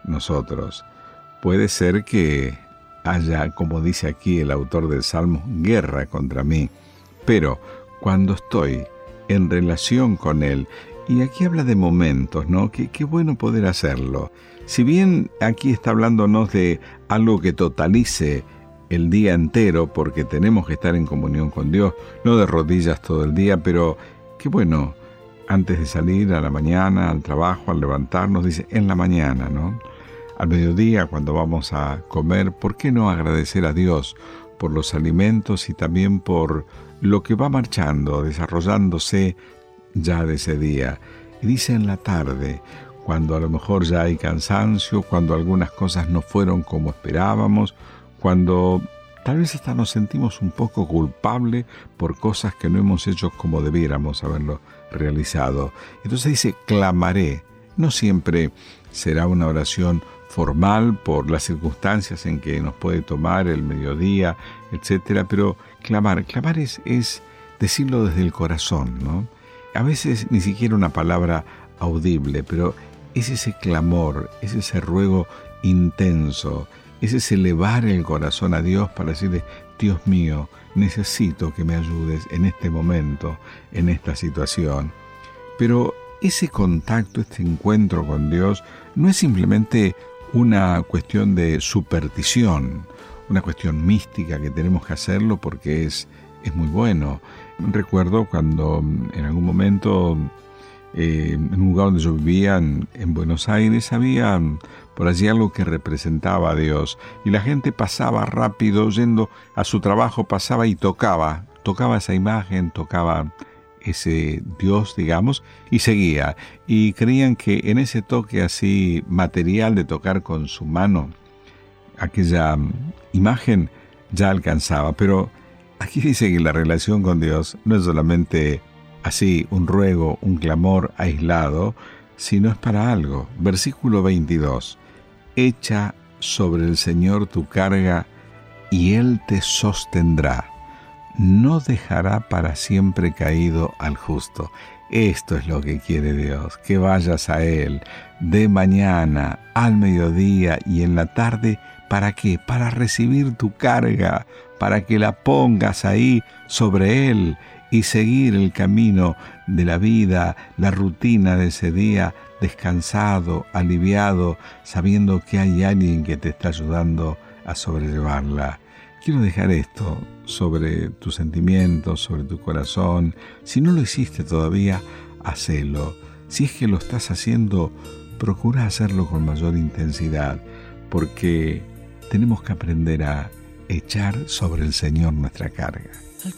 nosotros. Puede ser que haya, como dice aquí el autor del Salmo, guerra contra mí, pero cuando estoy en relación con Él, y aquí habla de momentos, ¿no? Qué bueno poder hacerlo. Si bien aquí está hablándonos de algo que totalice el día entero, porque tenemos que estar en comunión con Dios, no de rodillas todo el día, pero qué bueno, antes de salir a la mañana, al trabajo, al levantarnos, dice en la mañana, ¿no? Al mediodía, cuando vamos a comer, ¿por qué no agradecer a Dios por los alimentos y también por lo que va marchando, desarrollándose ya de ese día? Y dice en la tarde, cuando a lo mejor ya hay cansancio, cuando algunas cosas no fueron como esperábamos, cuando tal vez hasta nos sentimos un poco culpables por cosas que no hemos hecho como debiéramos haberlo realizado. Entonces dice, clamaré. No siempre será una oración formal por las circunstancias en que nos puede tomar el mediodía, etcétera, pero clamar es decirlo desde el corazón, ¿no? A veces ni siquiera una palabra audible, pero es ese clamor, es ese ruego intenso, es ese elevar el corazón a Dios para decirle, Dios mío, necesito que me ayudes en este momento, en esta situación. Pero ese contacto, este encuentro con Dios, no es simplemente una cuestión de superstición, una cuestión mística que tenemos que hacerlo porque es muy bueno. Recuerdo cuando en algún momento en un lugar donde yo vivía, en Buenos Aires, había por allí algo que representaba a Dios y la gente pasaba rápido, yendo a su trabajo, pasaba y tocaba esa imagen, tocaba ese Dios, digamos, y seguía. Y creían que en ese toque así material de tocar con su mano, aquella imagen ya alcanzaba. Pero aquí dice que la relación con Dios no es solamente así un ruego, un clamor aislado, sino es para algo. Versículo 22. Echa sobre el Señor tu carga y Él te sostendrá. No dejará para siempre caído al justo. Esto es lo que quiere Dios, que vayas a Él de mañana, al mediodía y en la tarde. ¿Para qué? Para recibir tu carga, para que la pongas ahí sobre Él y seguir el camino de la vida, la rutina de ese día, descansado, aliviado, sabiendo que hay alguien que te está ayudando a sobrellevarla. Quiero dejar esto sobre tus sentimientos, sobre tu corazón. Si no lo hiciste todavía, hacelo. Si es que lo estás haciendo, procura hacerlo con mayor intensidad, porque tenemos que aprender a echar sobre el Señor nuestra carga. Al